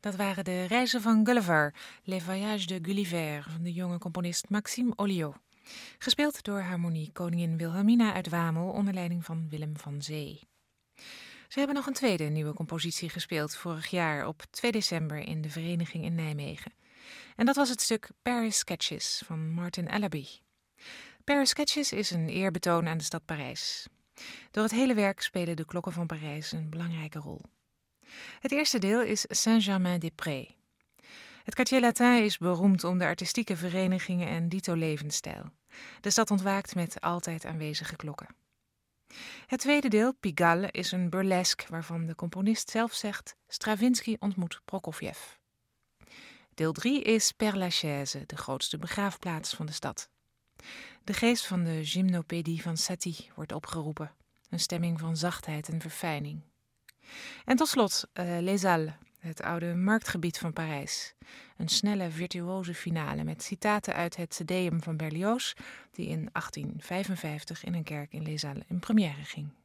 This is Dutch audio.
Dat waren de reizen van Gulliver, Les Voyages de Gulliver, van de jonge componist Maxime Olliot. Gespeeld door Harmonie Koningin Wilhelmina uit Wamel onder leiding van Willem van Zee. Ze hebben nog een tweede nieuwe compositie gespeeld vorig jaar op 2 december in de Vereniging in Nijmegen. En dat was het stuk Paris Sketches van Martin Ellerby. Paris Sketches is een eerbetoon aan de stad Parijs. Door het hele werk spelen de klokken van Parijs een belangrijke rol. Het eerste deel is Saint-Germain-des-Prés. Het Quartier Latin is beroemd om de artistieke verenigingen en dito levensstijl. De stad ontwaakt met altijd aanwezige klokken. Het tweede deel, Pigalle, is een burlesque waarvan de componist zelf zegt: Stravinsky ontmoet Prokofjev. Deel 3 is Père Lachaise, de grootste begraafplaats van de stad. De geest van de gymnopédie van Satie wordt opgeroepen, een stemming van zachtheid en verfijning. En tot slot Les Halles, het oude marktgebied van Parijs. Een snelle, virtuoze finale met citaten uit het Te Deum van Berlioz, die in 1855 in een kerk in Les Halles in première ging.